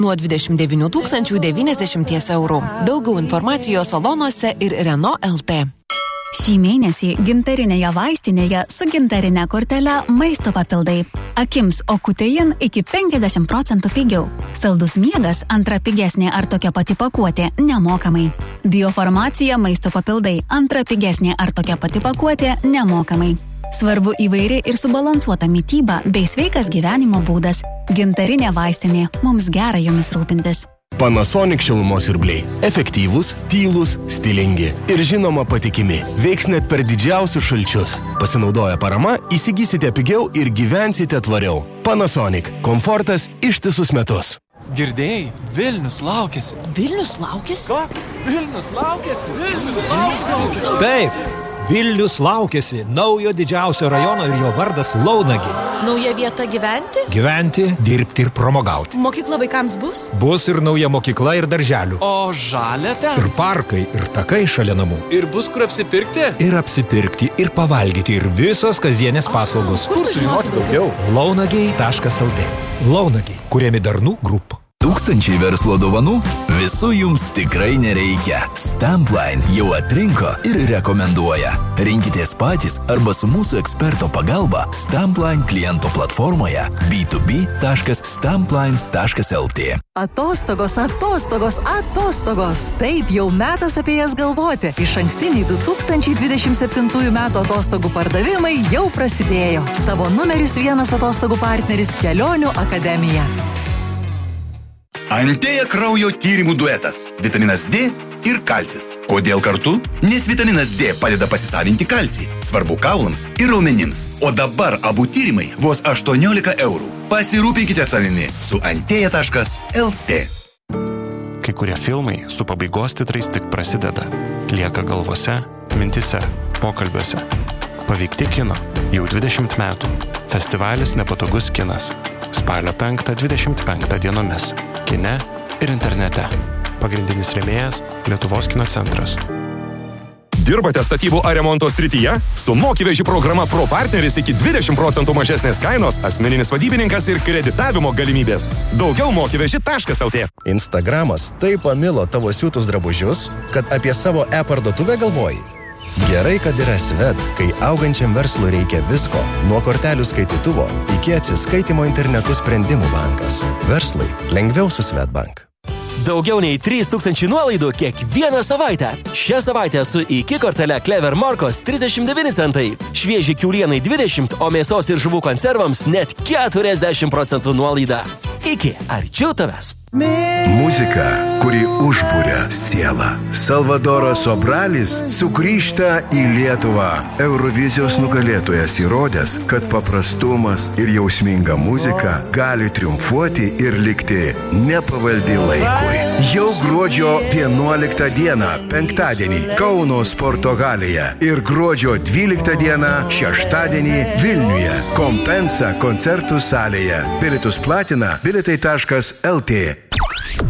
nuo 29 090 eurų. Daugiau informacijos salonuose ir Renault LT. Šį mėnesį gintarinėje vaistinėje su gintarinė kortele maisto papildai. Akims Okutein iki 50% pigiau. Saldus miegas antra pigesnė ar tokia pati pakuotė nemokamai. Biofarmacija maisto papildai antra pigesnė ar tokia pati pakuotė nemokamai. Svarbu įvairi ir subalansuota mityba bei sveikas gyvenimo būdas. Gintarinė vaistinė. Mums gera jomis rūpintis. Panasonic šilumos siurbliai. Efektyvūs, tylūs, stilingi ir žinoma patikimi. Veiks net per didžiausius šalčius. Pasinaudoję parama, įsigysite pigiau ir gyvensite tvariau. Panasonic. Komfortas ištisus metus. Girdėjai, Vilnius laukiasi. Vilnius laukiasi? Ką? Vilnius laukiasi? Vilnius laukiasi. Taip. Vilnius laukiasi naujo didžiausio rajono ir jo vardas Launagi. Nauja vieta gyventi? Gyventi, dirbti ir pramogauti. Mokykla vaikams bus? Bus ir nauja mokykla ir darželių. O žalia ten? Ir parkai, ir takai šalia namų. Ir bus kur apsipirkti? Ir apsipirkti, ir pavalgyti, ir visos kasdienės paslaugos. Kur sužinoti daugiau? Launagiai.lt. Launagiai, kuriami Darnų Group. Tūkstančiai verslo dovanų? Visų jums tikrai nereikia. Stampline jau atrinko ir rekomenduoja. Rinkitės patys arba su mūsų eksperto pagalba Stampline kliento platformoje b2b.stampline.lt. Atostogos, atostogos, atostogos. Taip, jau metas apie jas galvoti. Išankstiniai 2027 metų atostogų pardavimai jau prasidėjo. Tavo numeris 1 atostogų partneris Kelionių akademija. Antėja kraujo tyrimų duetas – vitaminas D ir kalcis. Kodėl kartu? Nes vitaminas D padeda pasisavinti kalcį, svarbu kaulams ir raumenims. O dabar abu tyrimai vos 18 eurų. Pasirūpinkite savimi su antėja.lt. Kai kurie filmai su pabaigos titrais tik prasideda. Lieka galvose, mintise, pokalbiuose. Paveikti kino jau 20 metų. Festivalis Nepatogus kinas. Spalio 5-25 dienomis. Kine ir internete. Pagrindinis rėmėjas Lietuvos kino centras. Dirbate statybų ar remonto srityje? Su Mokyveži programa Pro partneris iki 20% mažesnės kainos, asmeninis vadybininkas ir kreditavimo galimybės. Daugiau mokyveži.lt. Instagramas taip pamilo tavo siūtus drabužius, kad apie savo e-parduotuvę galvoji. Gerai, kad yra Swed, kai augančiam verslui reikia visko, nuo kortelių skaitytuvo iki atsiskaitimo internetu sprendimų bankas. Verslui lengviau su Swedbank. Daugiau nei 3000 nuolaidų kiekvieną savaitę. Šią savaitę su iki kortele Clever Morkos 39 centai. Švieži kiaulienai 20, o mėsos ir žuvų konservams net 40% nuolaida. Iki arčiau tavęs. Muzika, kuri užburia sielą. Salvadoras Sobralis sugrįžta į Lietuvą. Eurovizijos nugalėtojas įrodęs, kad paprastumas ir jausminga muzika gali triumfuoti ir likti nepavaldi laikui. Jau gruodžio 11 dieną, penktadienį, Kauno sporto halėje ir gruodžio 12 dieną, šeštadienį, Vilniuje, Kompensa koncertų salėje. Bilietus platina bilitai.lt.